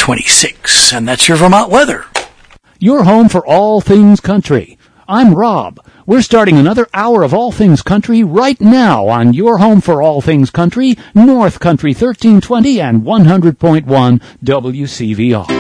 26. And that's your Vermont weather. Your home for all things country. I'm Rob. We're starting another hour of All Things Country right now on your home for all things country, North Country 1320 and 100.1 WCVR.